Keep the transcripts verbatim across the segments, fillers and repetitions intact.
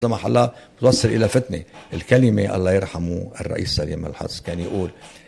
سمح الله توصل إلى فتنة. الكلمة الله يرحمه الرئيس سليم الحظ كان يقول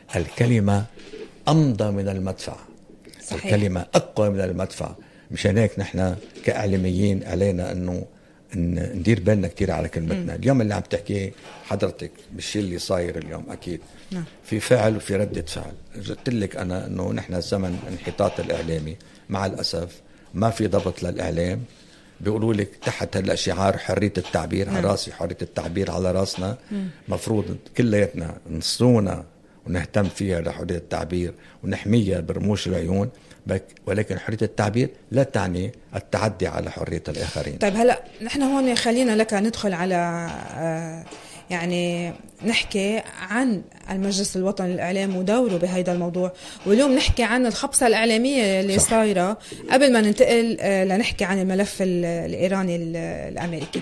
الكلمة أمضى من المدفع. صحيح. الكلمة أقوى من المدفع. مشان هيك نحن كإعلاميين علينا أنه إن ندير بالنا كتير على كلمتنا. م. اليوم اللي عم تحكي حضرتك بالشيء اللي صاير اليوم أكيد نعم. في فعل وفي ردة فعل. قلت لك أنا أنه نحن زمن انحطاط الإعلامي مع الأسف، ما في ضبط للإعلام. بيقولوا لك تحت هلا شعار حرية التعبير على راسي، حرية التعبير على راسنا. مفروض كلياتنا نصونا ونهتم فيها لحرية التعبير ونحميها برموش العيون، ولكن حرية التعبير لا تعني التعدي على حرية الآخرين. طيب هلا نحن هون خلينا لك ندخل على آه يعني نحكي عن المجلس الوطني للإعلام ودوره بهذا الموضوع، واليوم نحكي عن الخبصة الإعلامية اللي صح. صايرة قبل ما ننتقل لنحكي عن الملف الإيراني الأمريكي.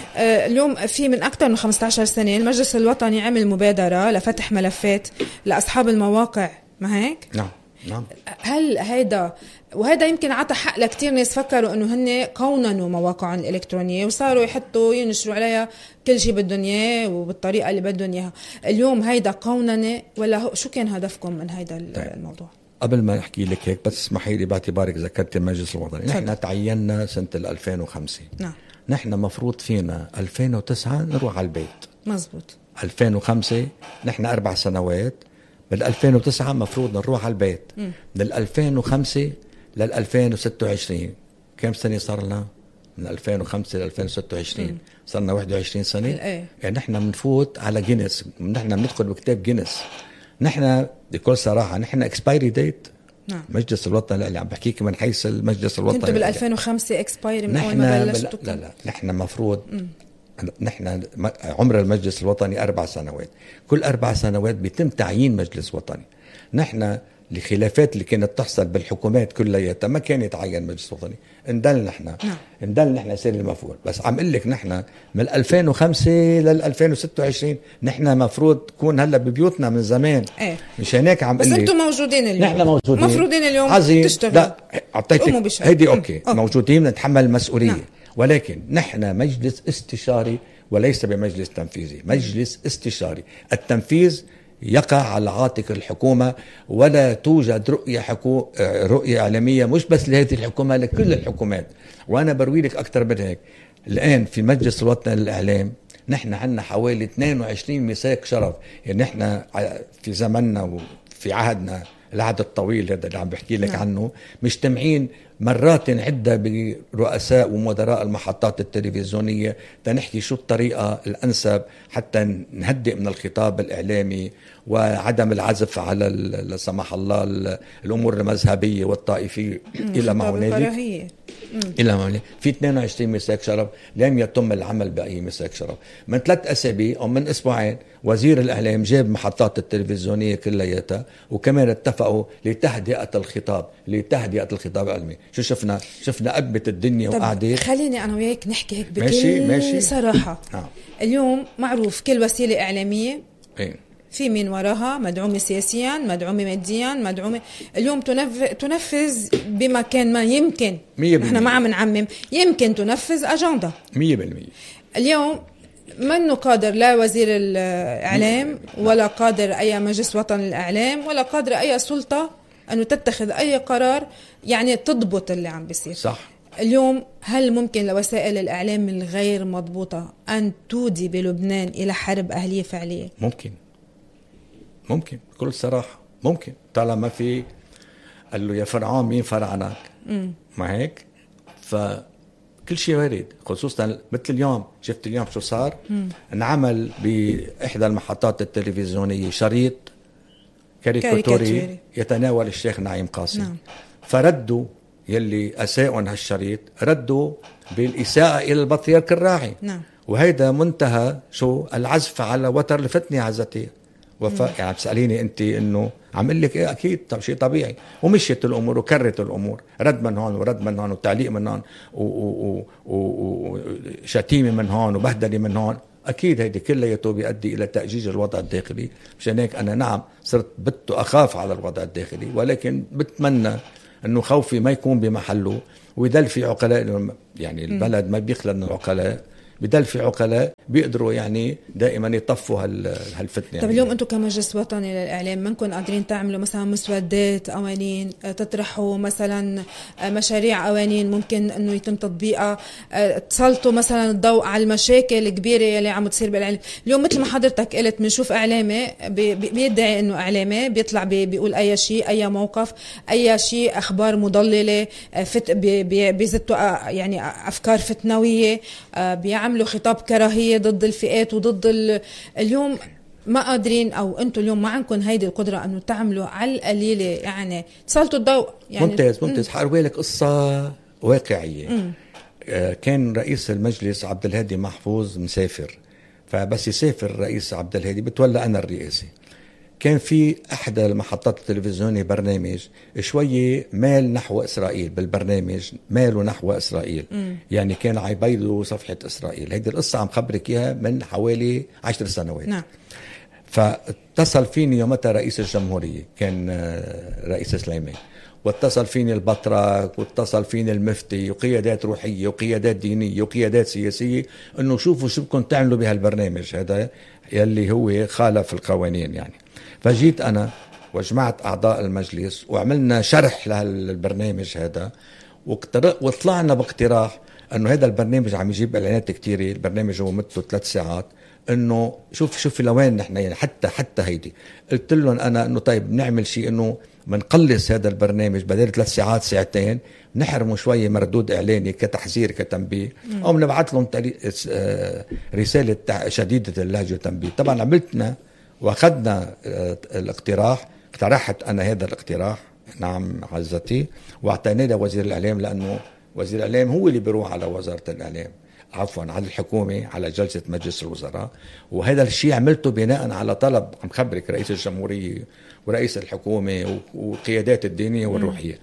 اليوم في من أكثر من خمسة عشر سنة المجلس الوطني عمل مبادرة لفتح ملفات لأصحاب المواقع، ما هيك؟ نعم نعم. هل هيدا وهذا يمكن عطى حق لكتير ناس فكروا انه هن قوننوا مواقعهم الالكترونيه وصاروا يحطوا ينشروا عليها كل شيء بدهم اياه وبالطريقه اللي بدهم اياها. اليوم هيدا قوننه ولا شو كان هدفكم من هيدا الموضوع؟ قبل ما احكي لك هيك بس اسمحي لي باعتبارك ذكرت المجلس الوطني. نحن تعيننا سنه ألفين وخمسة. نعم. نحن مفروض فينا ألفين وتسعة نروح على البيت. مزبوط. ألفين وخمسة نحن اربع سنوات. بال ألفين وتسعة مفروض نروح على البيت. م. من ألفين وخمسة لل ألفين وستة وعشرين كم سنة صار لنا؟ من ألفين وخمسة ل ألفين وستة وعشرين صرنا واحد وعشرين سنة. ايه. يعني نحن بنفوت على جينيس، نحن بندخل بكتاب جينيس. نحن بكل صراحة نحن اكسبايري ديت. نعم. مجلس الوطني اللي عم بحكيك من حيث المجلس الوطني كنتوا بال ألفين وخمسة اكسبايري من اول ما بلشتوا؟ لا لا نحن مفروض م. نحن عمر المجلس الوطني أربع سنوات. كل أربع سنوات بيتم تعيين مجلس وطني. نحن الخلافات اللي كانت تحصل بالحكومات كلها ما كان يتعين مجلس وطني. اندل نحن نعم. اندل نحن سير المفروض. بس عم اقول لك نحن من ألفين وخمسة لل ألفين وستة وعشرين نحن مفروض تكون هلا ببيوتنا من زمان. ايه. مش هناك عم بس انتم موجودين اليوم. نحن موجودين مفروضين اليوم عزيز. تشتغل. لا اعطيتك هيدي اوكي. أوكي موجودين نتحمل المسؤوليه. نعم. ولكن نحن مجلس استشاري وليس بمجلس تنفيذي. مجلس استشاري. التنفيذ يقع على عاتق الحكومة، ولا توجد رؤية حكو... رؤية إعلامية مش بس لهذه الحكومة، لكل الحكومات. وأنا بروي لك أكتر من هيك. الآن في مجلس الوطني للإعلام نحن عندنا حوالي اثنين وعشرين مساك شرف. يعني نحن في زمننا وفي عهدنا العهد الطويل هذا اللي عم بحكي لك عنه مجتمعين مرات عدة برؤساء ومدراء المحطات التلفزيونية تنحكي شو الطريقة الأنسب حتى نهدئ من الخطاب الإعلامي وعدم العزف على لا سمح الله الأمور المذهبية والطائفية إلى ما هنالك. إلى ما هنالك في اثنين وعشرين مساك شرف لم يتم العمل بأي مساك شرف. من ثلاث أسابيع أو من أسبوعين وزير الإعلام جاب محطات التلفزيونية كلياتها وكمان اتفقوا لتهدئة الخطاب لتهدئة الخطاب العلمي. شو شفنا؟ شفنا أقبة الدنيا وقاعدة. خليني أنا وياك نحكي هيك بكل ماشي ماشي. صراحة. آه. اليوم معروف كل وسيلة إعلامية إيه؟ في مين وراها مدعومة سياسيا، مدعومة ماديا، مدعومة اليوم تنفذ, تنفذ بما كان ما يمكن. نحن ما عم نعمم، يمكن تنفذ أجندة مية بالمية. اليوم منه قادر لا وزير الإعلام ولا قادر أي مجلس وطني للإعلام ولا قادر أي سلطة أنه تتخذ أي قرار يعني تضبط اللي عم بيصير. صح. اليوم هل ممكن لوسائل الإعلام الغير مضبوطة أن تودي بلبنان إلى حرب أهلية فعلية؟ ممكن ممكن بكل صراحة ممكن. طالما في قال له يا فرعون مين فرعنك؟ ما هيك؟ فكل شيء وارد. خصوصا مثل اليوم شفت اليوم شو صار؟ مم. انعمل بإحدى المحطات التلفزيونية شريط كاريكاتوري يتناول الشيخ نعيم قاسم. نعم. فردوا يلي أساءوا هالشريط ردوا بالإساءة إلى البطريرك الراعي. نعم. وهيدا منتهى شو العزف على وتر الفتنة عزتي وفاء. يعني بسأليني أنت إنه عم قل لك إيه أكيد طب شيء طبيعي. ومشيت الأمور وكرت الأمور رد من هون ورد من هون وتعليق من هون وشتيمة من هون وبهدلة من هون. أكيد هيدي كلياته بيؤدي إلى تأجيج الوضع الداخلي. مشان هيك أنا نعم صرت بت أخاف على الوضع الداخلي ولكن بتمنى إنه خوفي ما يكون بمحله ويدل في عقلاء. يعني البلد ما بيخلى من العقلاء بدل في عقلاء بيقدروا يعني دائما يطفوا هالفتنة. طب يعني اليوم انتم كمجلس وطني للإعلام منكم قادرين تعملوا مثلا مسودات قوانين، تطرحوا مثلا مشاريع قوانين ممكن انه يتم تطبيقها، تسلطوا مثلا الضوء على المشاكل الكبيرة اللي عم تصير بالإعلام؟ اليوم مثل ما حضرتك قلت بنشوف إعلامي بيدعي انه إعلامي بيطلع بيقول اي شيء، اي موقف، اي شيء، اخبار مضللة، فت بيزتوا يعني افكار فتنوية، بيعملوا خطاب كراهية ضد الفئات وضد ال... اليوم ما قادرين، او انتم اليوم ما عندكم هيدي القدرة انه تعملوا على القليلة يعني تسلطوا الضوء يعني. ممتاز ممتاز. حأروي لك قصة واقعية. م. كان رئيس المجلس عبد الهادي محفوظ مسافر، فبس يسافر رئيس عبد الهادي بتولى أنا الرئاسة. كان في أحدى المحطات التلفزيونية برنامج شوية مال نحو إسرائيل، بالبرنامج ماله نحو إسرائيل. م. يعني كان عيبيدوا صفحة إسرائيل. هيدي القصة عم خبرك إياها من حوالي عشر سنوات. نعم. فاتصل فيني يومتها رئيس الجمهورية، كان رئيس سليمان، واتصل فيني البطرك، واتصل فيني المفتي، وقيادات روحية وقيادات دينية وقيادات سياسية، انه شوفوا شو بدكم تعملوا بهالبرنامج هذا يلي هو خالف القوانين يعني. فجيت انا وجمعت اعضاء المجلس وعملنا شرح لهالبرنامج هذا، وطلعنا باقتراح انه هذا البرنامج عم يجيب اعلانات كتيرة، البرنامج هو مدته ثلاث ساعات، انه شوف شوف لوين نحن يعني حتى حتى هيدي. قلت لهم انا انه طيب نعمل شيء انه منقلص هذا البرنامج بدل ثلاث ساعات ساعتين، نحرمه شويه مردود اعلاني كتحذير كتنبيه، او بنبعث لهم رساله شديده اللهجه وتنبيه. طبعا عملتنا واخذنا الاقتراح، اقترحت انا هذا الاقتراح، نعم عزتي، واعطيناه لوزير الاعلام، لانه وزير الاعلام هو اللي بيروح على وزاره الاعلام، عفوا على الحكومة، على جلسة مجلس الوزراء. وهذا الشيء عملته بناء على طلب عم خبرك رئيس الجمهورية ورئيس الحكومة وقيادات الدينية والروحية.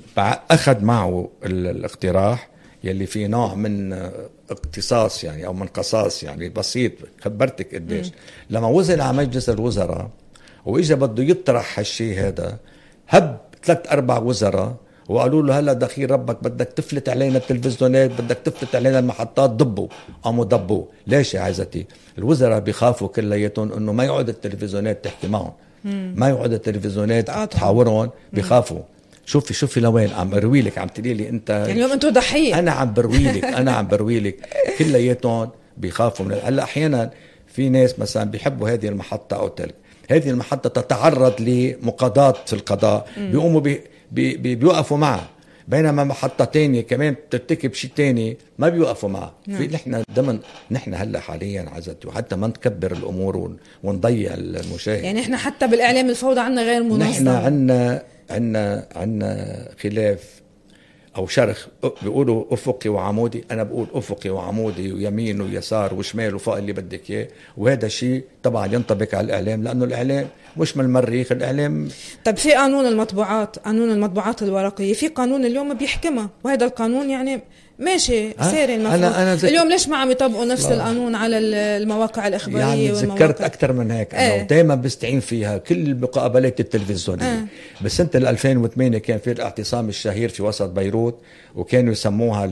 أخذ معه الاقتراح يلي فيه نوع من اقتصاص يعني أو من قصاص يعني بسيط، خبرتك قديش لما وصل على مجلس الوزراء وإجا بده يطرح هالشيء هذا، هب ثلاث أربع وزراء وقالوا له هلا دخيل ربك بدك تفلت علينا التلفزيونات، بدك تفلت علينا المحطات، ضبوا. قاموا ضبوا. ليش يا عزتي؟ الوزراء بيخافوا كلياتهم انه ما يقعد التلفزيونات تحكي معهم، ما يقعد التلفزيونات تحاورهم، بيخافوا. شوفي شوفي لوين عم بروي لك، عم تقولي لي انت يعني اليوم انتوا ضحيه. انا عم بروي لك انا عم بروي لك كلياتهم بيخافوا من هلا. احيانا في ناس مثلا بيحبوا هذه المحطه او تلك، هذه المحطه تتعرض لمقاضاه في القضاء، بيقوموا بي بي بي بيوقفوا معه، بينما محطة تانية كمان بترتكب شيء تاني ما بيوقفوا معه. في نحن ضمن نحن هلا حاليا عزتي، وحتى ما نكبر الامور ونضيع المشاهد. يعني احنا حتى بالاعلام الفوضى عنا غير منظم. نحن عنا عنا عنا خلاف او شرخ، بيقولوا افقي وعمودي، انا بقول افقي وعمودي ويمين ويسار وشمال وفوق اللي بدك اياه. وهذا شيء طبعا ينطبق على الاعلام، لانه الاعلام مش من المريخ، الاعلام. طب في قانون المطبوعات، قانون المطبوعات الورقيه، في قانون اليوم بيحكمها، وهذا القانون يعني ماشي ساري المفروض. أنا أنا اليوم ليش ما عم يطبقوا نفس لا. القانون على المواقع الإخبارية؟ يعني ذكرت أكثر من هيك أنا ايه؟ دايما بستعين فيها كل المقابلات التلفزيونية. ايه؟ بسنة ألفين وثمانية كان في الاعتصام الشهير في وسط بيروت، وكانوا يسموها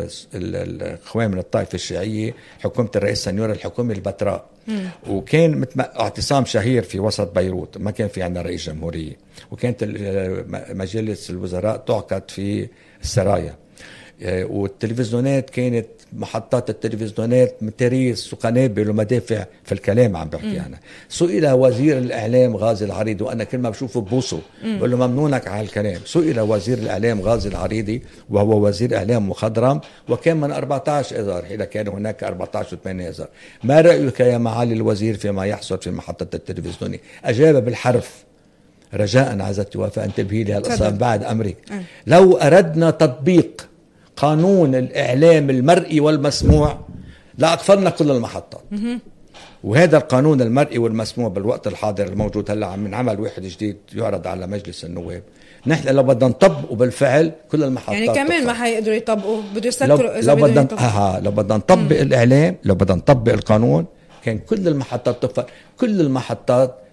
الإخوان من الطائفة الشيعية حكومة الرئيس سنيور، الحكومة البتراء. مم. وكان اعتصام شهير في وسط بيروت، ما كان في عندنا رئيس جمهورية، وكانت مجلس الوزراء تعقد في السرايا، والتلفزيونات كانت محطات التلفزيونات متريس وقنابل ومدافع في الكلام عم بحكي أنا. سئل وزير الإعلام غازي العريضي، وأنا كل ما بشوفه ببوسه بقول له ممنونك على الكلام. سئل وزير الإعلام غازي العريضي وهو وزير إعلام مخضرم، وكان من أربعة عشر إذار، إذا كان هناك أربعة عشر وثمانية إذار. ما رأيك يا معالي الوزير فيما يحصل في محطة التلفزيونية؟ أجاب بالحرف. رجاء عزتي وفاء انتبهي لي هالقصة بعد أمرك. أه. لو أردنا تطبيق قانون الإعلام المرئي والمسموع لا أقفلنا كل المحطات. وهذا القانون المرئي والمسموع بالوقت الحاضر الموجود هلا عم نعمل واحد جديد يعرض على مجلس النواب. نحن لو بدنا نطبقه بالفعل كل المحطات يعني كمان تطبق. ما حيقدروا يطبقوا، بده يسكروا. لو, لو بدنا اه لو بدنا نطبق الإعلام، لو بدنا نطبق القانون كان كل المحطات تقفل. كل المحطات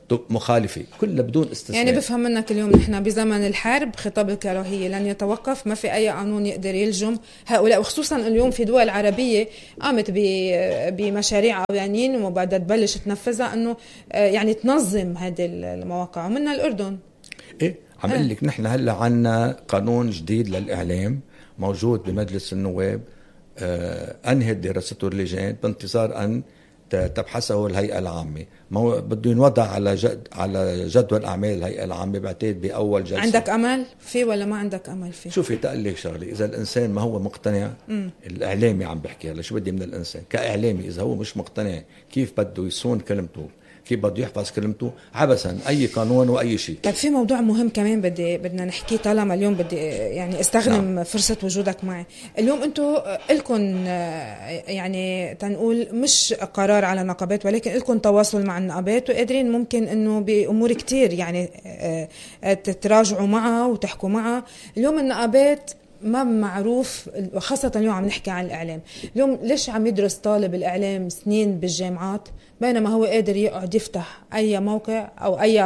مخالفة كلها بدون استثناء. يعني بفهم منك اليوم نحن بزمن الحرب خطاب الكراهية لن يتوقف، ما في أي قانون يقدر يلجم هؤلاء، وخصوصا اليوم في دول عربية قامت بمشاريع قوانين وبعدها تبلش تنفذها أنه يعني تنظم هذه المواقع، ومنها الأردن. إيه عم أقول لك نحن هلا عنا قانون جديد للإعلام موجود بمجلس النواب، آه أنهت دراسته اللجان بانتظار أن تبحثه الهيئة العامة. مو بده ينوضع على جد على جدول أعمال الهيئة العامة بعتقد بأول جلسة. عندك أمل فيه ولا ما عندك أمل فيه؟ شوفي تقلك شغلي، إذا الإنسان ما هو مقتنع م. الإعلامي عم بحكي هلا، شو بدي من الإنسان كإعلامي إذا هو مش مقتنع كيف بده يصون كلمته، كيف بده يحفظ كلمته، عبثا أي قانون وأي شيء. طيب في موضوع مهم كمان بدي بدنا نحكيه طالما اليوم بدي يعني استخدم نعم. فرصة وجودك معي اليوم. أنتم إلكن يعني تنقول مش قرار على نقابات ولكن إلكن تواصل مع النقابات وقادرين ممكن إنه بأمور كتير يعني تتراجعوا معها وتحكوا معها. اليوم النقابات ما معروف، وخاصة اليوم عم نحكي عن الإعلام. اليوم ليش عم يدرس طالب الإعلام سنين بالجامعات بينما هو قادر يقعد يفتح أي موقع أو أي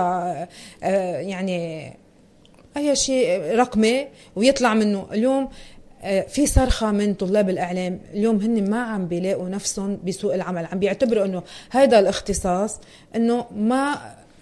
يعني أي شيء رقمي ويطلع منه؟ اليوم في صرخة من طلاب الإعلام اليوم هن ما عم بيلاقوا نفسهم بسوق العمل، عم بيعتبروا أنه هذا الاختصاص أنه ما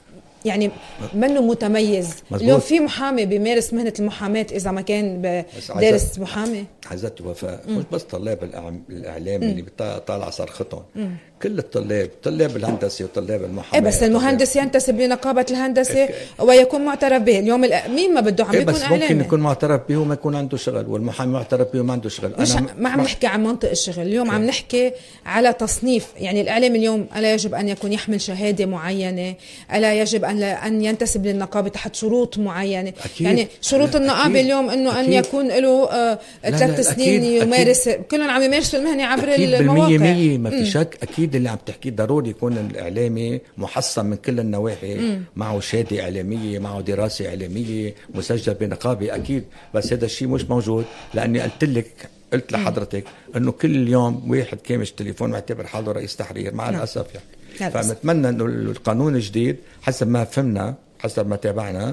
يعني منه متميز. مزبوط. اليوم في محامي بيمارس مهنة المحاماة إذا ما كان دارس محامي. عزت وفاء مش بس طلاب الإعلام اللي بيطالع صرختهم، كل الطلاب، طلاب الهندسة وطلاب المحاماة. إيه بس المهندس ينتسب لنقابة الهندسة إيه ويكون معترف به. اليوم مين ما بده عم إيه بيكون بس إعلامي. ممكن يكون معترف به وما يكون عنده شغل، والمحامي معترف به وما عنده شغل. مش أنا ما عم نحكي عن منطق الشغل اليوم، عم نحكي على تصنيف. يعني الإعلام اليوم ألا يجب أن يكون يحمل شهادة معينة، ألا يجب أن أن ينتسب للنقابة تحت شروط معينة. أكيد. يعني شروط النقابة اليوم إنه أن يكون له آه ثلاث سنين يمارس، كلهم عم يمارسوا المهنة عبر المواقع. بالمية ما في شك. أكيد اللي عم تحكيه ضروري يكون الإعلامي محصن من كل النواحي، مم. معه شهادة إعلامية، معه دراسة إعلامية، مسجل بنقابة أكيد. بس هذا الشيء مش موجود، لأني قلت لك قلت لحضرتك إنه كل يوم واحد كامش تليفون معتبر حاله رئيس تحرير مع نعم. الأسف يعني. فنتمنى إنه القانون الجديد حسب ما فهمنا حسب ما تابعنا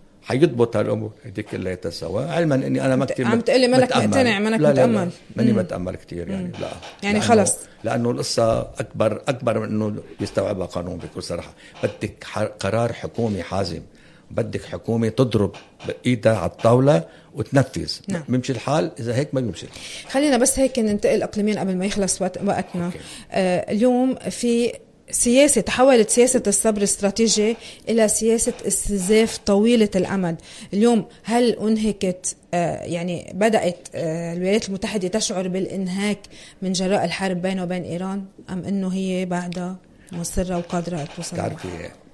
حيضبط هالامور هذيك كلها سوا، علما اني انا ما كثير عم تقلي منك مقتنع منك متامل. ماني بتامل كثير يعني. مم. لا يعني خلص لانه القصه اكبر اكبر من انه يستوعبها قانون. بكل صراحه بدك قرار حكومي حازم، بدك حكومه تضرب بايدها على الطاوله وتنفذ. نعم. بيمشي الحال اذا هيك ما بيمشي. خلينا بس هيك ننتقل اقليميا قبل ما يخلص وقتنا. آه اليوم في سياسة تحولت سياسة الصبر الاستراتيجي إلى سياسة استنزاف طويلة الأمد. اليوم هل أنهكت آه يعني بدأت آه الولايات المتحدة تشعر بالإنهاك من جراء الحرب بينه وبين إيران، أم أنه هي بعدها مصرة وقادرة توصل؟ تعرفي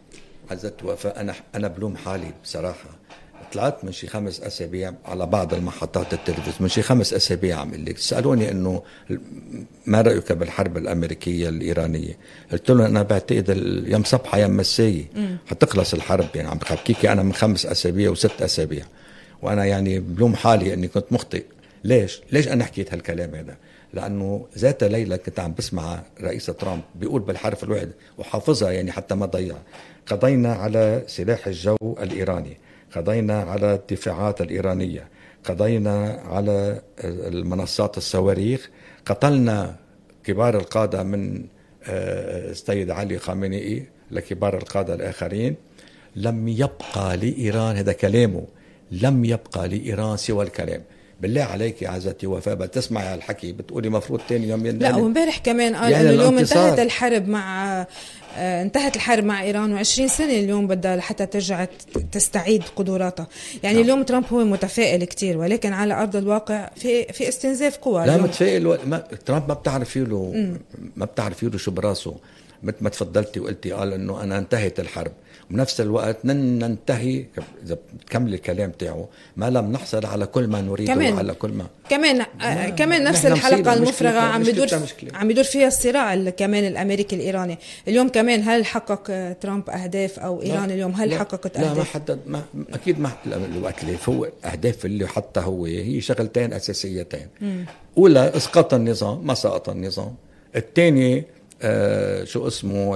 عزت وفاء، أنا أنا بلوم حالي بصراحة. طلعت من شي خمس أسابيع على بعض المحطات التلفزيون، من شي خمس أسابيع عم لك سألوني إنه ما رأيك بالحرب الأمريكية الإيرانية؟ قلت لهم أنا بعتقد يوم صبحة يوم مساية حتخلص الحرب. يعني عم بحكيكي أنا من خمس أسابيع وست أسابيع، وأنا يعني بلوم حالي إني كنت مخطئ. ليش؟ ليش أنا حكيت هالكلام هذا؟ لأنه ذات ليلة كنت عم بسمع رئيس ترامب بيقول بالحرف الواحد وحافظها يعني حتى ما ضيع: قضينا على سلاح الجو الإيراني، قضينا على الدفاعات الإيرانية، قضينا على المنصات الصواريخ، قتلنا كبار القادة من السيد علي خامنئي لكبار القادة الآخرين. لم يبقى لإيران، هذا كلامه، لم يبقى لإيران سوى الكلام. بالله عليك يا عزتي وفاء بتسمعي هالحكي بتقولي مفروض تاني يوم لا. ومبارح كمان قال يعني انه اليوم انتهت الحرب مع آه انتهت الحرب مع ايران وعشرين سنة اليوم بدها حتى ترجع تستعيد قدراتها. يعني نعم. اليوم ترامب هو متفائل كتير، ولكن على ارض الواقع في في استنزاف قوى. لا متفائل و... ما... ترامب ما بتعرفي له م. ما بتعرفي له شو براسه. مثل ما تفضلتي وقلتي قال انه انا انتهت الحرب، وبنفس الوقت ننتهي اذا بتكمل الكلام تاعه ما لم نحصل على كل ما نريده وعلى كل ما كمان آه كمان نفس الحلقه المفرغه عم بيدور عم بيدور فيها الصراع كمان الامريكي الايراني. اليوم كمان هل حقق ترامب اهداف او ايران اليوم هل لا حققت لا اهداف؟ لا ما حدد ما اكيد ما الوقت اللي فوق اهداف اللي حتى هو هي شغلتين اساسيتين. م. اولى اسقاط النظام، ما سقط النظام. الثاني آه شو اسمه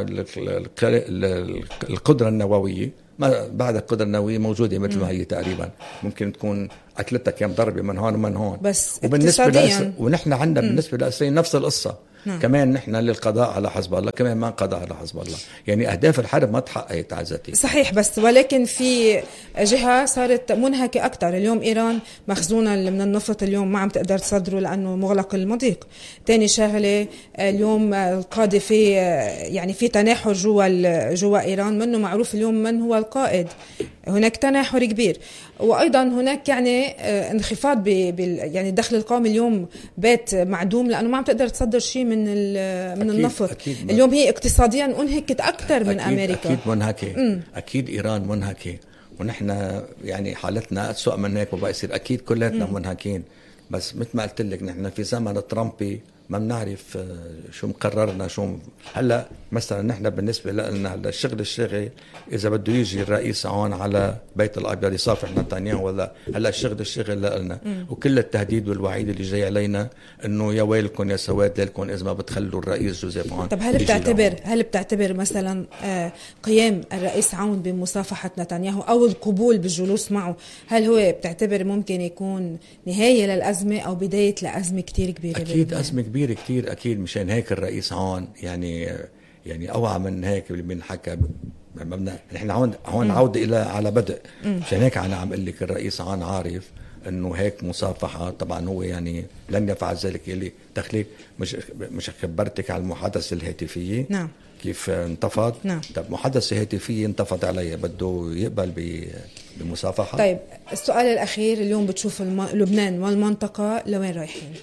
القدرة النووية، ما بعد القدرة النووية موجودة مثل ما هي تقريبا، ممكن تكون أكلتها كم ضربة من هون ومن هون، بس وبالنسبة لأس... ونحن عندنا بالنسبة لإسرائيل نفس القصة. نعم. كمان نحن للقضاء على حزب الله، كمان ما قضاء على حزب الله، يعني أهداف الحرب ما تحققت عزتي. صحيح، بس ولكن في جهة صارت منهكة أكتر. اليوم إيران مخزونة من النفط اليوم ما عم تقدر تصدره لأنه مغلق المضيق. تاني شغلة اليوم القادة في يعني في تناحر جوا جوا إيران، منه معروف اليوم من هو القائد، هناك تناحر كبير. وأيضا هناك يعني انخفاض بال يعني الدخل القومي اليوم بات معدوم لأنه ما عم تقدر تصدر شيء من من أكيد النفط. أكيد اليوم هي اقتصاديا انهكت أكثر من أكيد أمريكا. أكيد منهكة. م. أكيد إيران منهكة، ونحن يعني حالتنا أسوأ من هيك وبقى يصير أكيد كلنا منهكين. بس مثل ما قلت لك نحن في زمن ترامبي ما بنعرف شو مقررنا شو م... هلا مثلا نحن بالنسبه لنا هلا الشغل الشغل اذا بده يجي الرئيس هون على بيت الابيض يصافح نتنياهو ولا هلا الشغل الشغل لنا، وكل التهديد والوعيد اللي جاي علينا انه يا ويلكم يا سواد لكم اذا ما بتخلوا الرئيس جوزيف عون. طب هل بتعتبر هل بتعتبر مثلا قيام الرئيس عون بمصافحه نتنياهو او القبول بالجلوس معه، هل هو بتعتبر ممكن يكون نهايه للازمه او بدايه لازمه كتير كبيره؟ اكيد ازمه كبيره كتير اكيد. مشان هيك الرئيس عون يعني يعني اوعى من هيك اللي بنحكى. نحن هون هون عوده الى على بدء. مشان هيك انا عم اقول لك الرئيس عون عارف انه هيك مصافحه. طبعا هو يعني لن يفعل ذلك. اللي تخليك مش مش خبرتك على المحادثه الهاتفيه. نعم. كيف انتفض. نعم. طب محادثه هاتفيه انتفض عليها، بده يقبل بمصافحه. طيب السؤال الاخير، اليوم بتشوف الم... لبنان والمنطقه لوين رايحين؟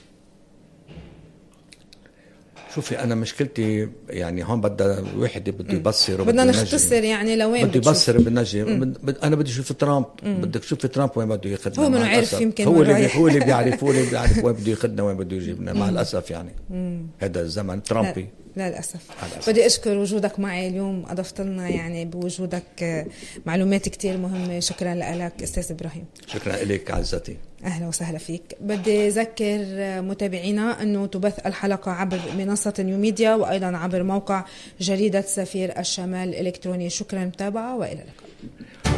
شوفي أنا مشكلتي يعني هون بدها وحدة بده يبصر بدنا نختصر يعني لوين بده يبصر بالنجم. أنا بدي أشوف ترامب. بدك تشوف ترامب وين بده ياخذنا. هو منو عارف يمكن هو اللي هو اللي بيعرف هو اللي بيعرف وين بده ياخذنا وين بده يجيبنا. مع الأسف يعني مم. هذا الزمن ترامبي. لا للأسف. بدي أشكر وجودك معي اليوم، أضفت لنا يعني بوجودك معلومات كتير مهمة. شكرا لك أستاذ إبراهيم. شكرا لك عزتي. أهلا وسهلا فيك. بدي أذكر متابعينا أنه تبث الحلقة عبر منصة نيوميديا وأيضا عبر موقع جريدة سفير الشمال الإلكتروني. شكرا متابعة وإلى اللقاء.